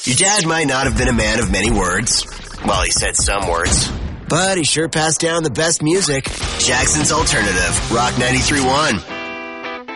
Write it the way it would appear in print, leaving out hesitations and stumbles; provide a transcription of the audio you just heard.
Your dad might not have been a man of many words. Well, he said some words. But he sure passed down the best music. Jackson's Alternative, Rock 93.1.